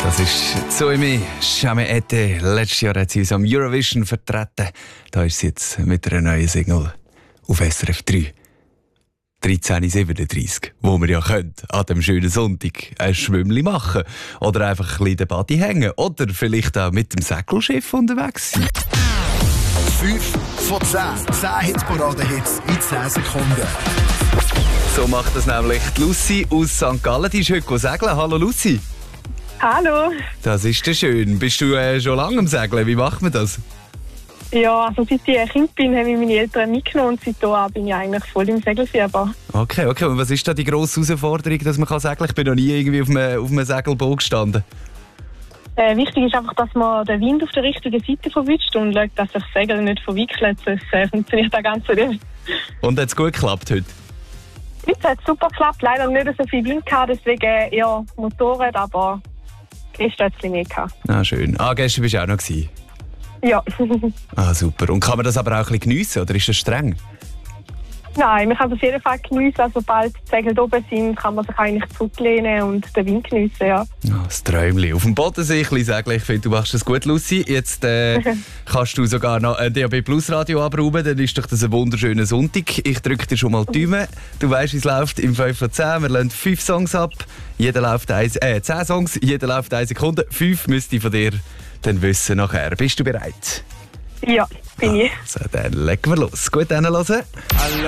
Das ist Zoemi Chamete. Letztes Jahr hat sie uns am Eurovision vertreten. Da ist sie jetzt mit einer neuen Single auf SRF 3. 13:37, wo wir ja können, an dem schönen Sonntag ein Schwimmli machen oder einfach ein bisschen Body hängen oder vielleicht auch mit dem Segelschiff unterwegs sein. 5 von 10. 10 Hitparade-Hits in 10 Sekunden. So macht das nämlich die Lucy aus St. Gallen. Die ist heute segeln. Hallo Lucy. Hallo. Das ist ja schön. Bist du schon lange am Segeln? Wie macht man das? Ja, also seit ich ein Kind bin, habe ich meine Eltern mitgenommen und seitdem bin ich eigentlich voll im Segelfieber. Okay. Und was ist da die grosse Herausforderung, dass man segeln kann? Ich bin noch nie irgendwie auf einem Segelboot gestanden. Wichtig ist einfach, dass man den Wind auf der richtigen Seite verwischt und schaut, dass sich das Segel nicht verwickelt. Sonst funktioniert das Ganze nicht. Und hat es gut geklappt heute? Heute hat es super geklappt. Leider nicht so viel Wind gehabt, deswegen eher Motorrad, aber gestern hat es ein bisschen mehr gehabt. Ah, schön. Gestern warst du auch noch gewesen. Ja. Super. Und kann man das aber auch ein bisschen geniessen, oder ist das streng? Nein, man kann es auf jeden Fall geniessen. Also, sobald die Segel oben sind, kann man sich eigentlich zurücklehnen und den Wind geniessen, ja. Das Träumchen. Auf dem Bodensee ein bisschen segeln. Ich finde, du machst das gut, Lucy. Jetzt kannst du sogar noch ein DAB Plus Radio abrufen. Dann ist doch das ein wunderschöner Sonntag. Ich drücke dir schon mal die Daumen. Du weißt, wie es läuft im 5 von 10. Wir lassen 5 Songs ab. 10 Songs, jeder läuft 1 Sekunde. 5 müsste ich von dir dann wissen nachher. Bist du bereit? Ja, bin ich. Also, dann legen wir los. Gut, dann hören.